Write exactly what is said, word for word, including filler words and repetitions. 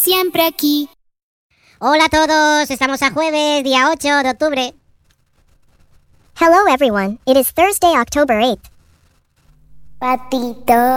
siempre aquí. Hola a todos, estamos a jueves, día ocho de octubre. Hello everyone, it is Thursday, October eighth. Patito.